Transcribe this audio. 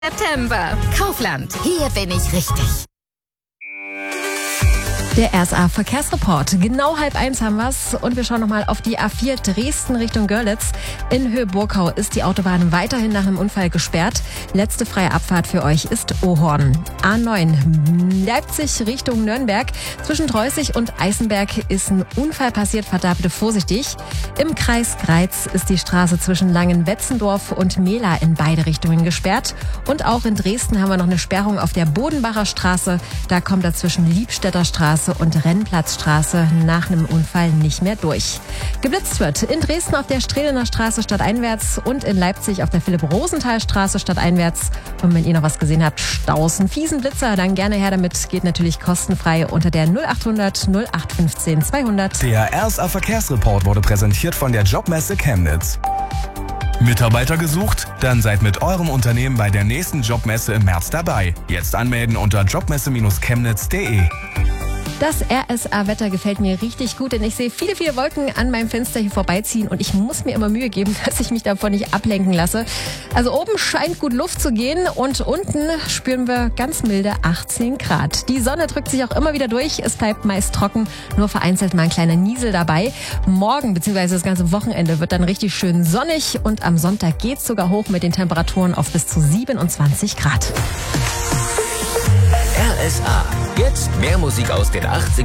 September. Kaufland. Hier bin ich richtig. Der RSA-Verkehrsreport. Genau 12:30 haben wir's und wir schauen nochmal auf die A4 Dresden Richtung Görlitz. In Höhe-Burgau ist die Autobahn weiterhin nach einem Unfall gesperrt. Letzte freie Abfahrt für euch ist Ohorn. A9 Leipzig Richtung Nürnberg. Zwischen Treußig und Eisenberg ist ein Unfall passiert. Fahrt da bitte vorsichtig. Im Kreis Greiz ist die Straße zwischen Langenwetzendorf und Mehla in beide Richtungen gesperrt. Und auch in Dresden haben wir noch eine Sperrung auf der Bodenbacher Straße. Da kommt dazwischen Liebstädter Straße und Rennplatzstraße nach einem Unfall nicht mehr durch. Geblitzt wird in Dresden auf der Strehlener Straße stadteinwärts und in Leipzig auf der Philipp-Rosenthal-Straße stadteinwärts. Und wenn ihr noch was gesehen habt, Staus, einen fiesen Blitzer, dann gerne her damit. Geht natürlich kostenfrei unter der 0800 0815 200. Der RSA Verkehrsreport wurde präsentiert von der Jobmesse Chemnitz. Mitarbeiter gesucht? Dann seid mit eurem Unternehmen bei der nächsten Jobmesse im März dabei. Jetzt anmelden unter jobmesse-chemnitz.de. Das RSA-Wetter gefällt mir richtig gut, denn ich sehe viele, viele Wolken an meinem Fenster hier vorbeiziehen und ich muss mir immer Mühe geben, dass ich mich davon nicht ablenken lasse. Also oben scheint gut Luft zu gehen und unten spüren wir ganz milde 18 Grad. Die Sonne drückt sich auch immer wieder durch, es bleibt meist trocken, nur vereinzelt mal ein kleiner Niesel dabei. Morgen bzw. das ganze Wochenende wird dann richtig schön sonnig und am Sonntag geht's sogar hoch mit den Temperaturen auf bis zu 27 Grad. RSA. Jetzt mehr Musik aus den 80ern.